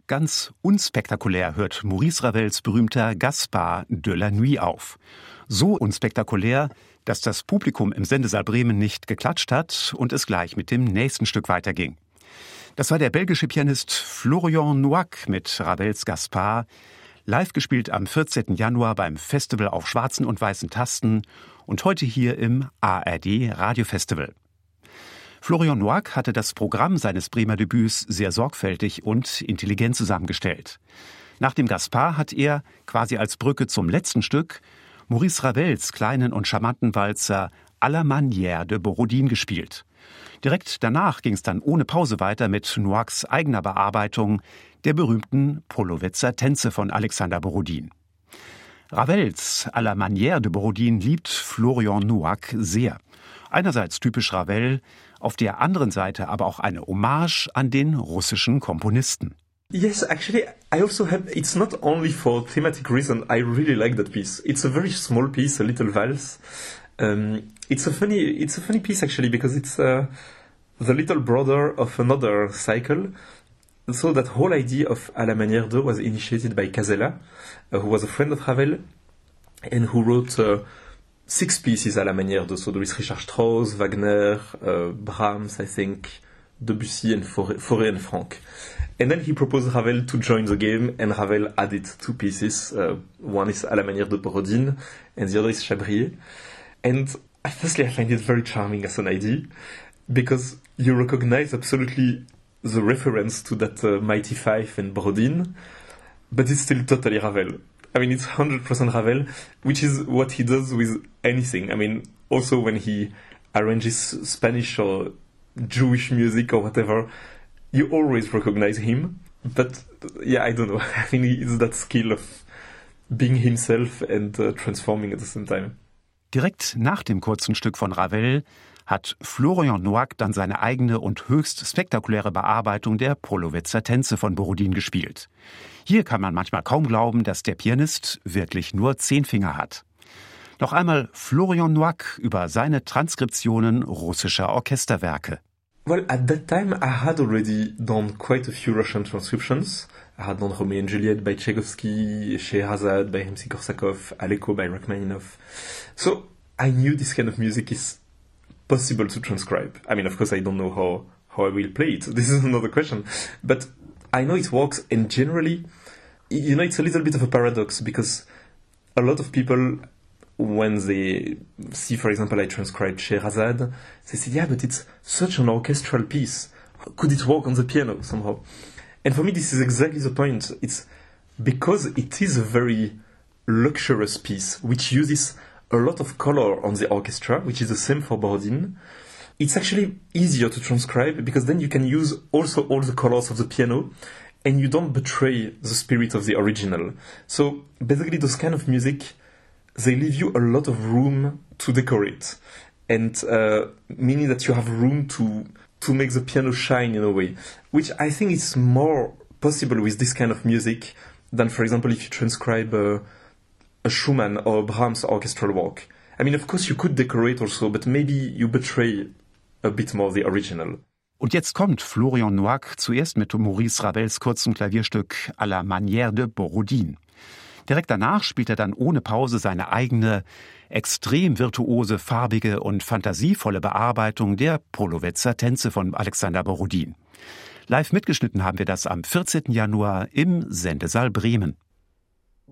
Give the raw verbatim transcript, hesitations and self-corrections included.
Ganz unspektakulär hört Maurice Ravels berühmter Gaspard de la Nuit auf. So unspektakulär, dass das Publikum im Sendesaal Bremen nicht geklatscht hat und es gleich mit dem nächsten Stück weiterging. Das war der belgische Pianist Florian Nouac mit Ravels Gaspard, live gespielt am vierzehnten Januar beim Festival auf schwarzen und weißen Tasten und heute hier im A R D Radiofestival. Florian Nouac hatte das Programm seines Bremer Debüts sehr sorgfältig und intelligent zusammengestellt. Nach dem Gaspard hat er, quasi als Brücke zum letzten Stück, Maurice Ravels kleinen und charmanten Walzer à la manière de Borodin gespielt. Direkt danach ging es dann ohne Pause weiter mit Nouacs eigener Bearbeitung der berühmten Polowetzer Tänze von Alexander Borodin. Ravels à la manière de Borodin liebt Florian Nouac sehr. Einerseits typisch Ravel, auf der anderen Seite aber auch eine Hommage an den russischen Komponisten. Yes, actually, I also have, it's not only for thematic reason, I really like that piece. It's a very small piece, a little valse. Um, it's a funny, it's a funny piece actually, because it's uh, the little brother of another cycle. So that whole idea of à la manière de was initiated by Casella, uh, who was a friend of Ravel, and who wrote uh, six pieces à la manière de. So there is Richard Strauss, Wagner, uh, Brahms, I think, Debussy, and Fauré and Franck. And then he proposed Ravel to join the game, and Ravel added two pieces. Uh, one is à la manière de Borodin, and the other is Chabrier. And firstly, I find it very charming as an idea, because you recognize absolutely the reference to that uh, Mighty Five and Borodin, but it's still totally Ravel. I mean, it's one hundred percent Ravel, which is what he does with anything. I mean, also when he arranges Spanish or Jewish music or whatever, you always recognize him. But yeah, I don't know. I think it's that skill of being himself and uh, transforming at the same time. Direkt nach dem kurzen Stück von Ravel hat Florian Nouac dann seine eigene und höchst spektakuläre Bearbeitung der Polowetzer Tänze von Borodin gespielt. Hier kann man manchmal kaum glauben, dass der Pianist wirklich nur zehn Finger hat. Noch einmal Florian Nouac über seine Transkriptionen russischer Orchesterwerke. Well, at that time I had already done quite a few Russian transcriptions. I had done Romeo and Juliet by Tchaikovsky, Scheherazade by Rimsky-Korsakov, Aleko by Rachmaninoff. So I knew this kind of music is possible to transcribe. I mean, of course, I don't know how, how I will play it. This is another question. But I know it works, and generally, you know, it's a little bit of a paradox, because a lot of people, when they see, for example, I transcribed Scheherazade, they say, yeah, but it's such an orchestral piece. Could it work on the piano somehow? And for me, this is exactly the point. It's because it is a very luxurious piece, which uses a lot of color on the orchestra, which is the same for Borodin. It's actually easier to transcribe, because then you can use also all the colors of the piano, and you don't betray the spirit of the original. So basically, those kind of music, they leave you a lot of room to decorate, and uh, meaning that you have room to to make the piano shine in a way, which I think is more possible with this kind of music than, for example, if you transcribe uh, a Schumann or a Brahms orchestral work. I mean, of course, you could decorate also, but maybe you betray a bit more the original. Und jetzt kommt Florian Nouac zuerst mit Maurice Ravels kurzem Klavierstück à la manière de Borodin. Direkt danach spielt er dann ohne Pause seine eigene, extrem virtuose, farbige und fantasievolle Bearbeitung der Polowetzer Tänze von Alexander Borodin. Live mitgeschnitten haben wir das am vierzehnten Januar im Sendesaal Bremen.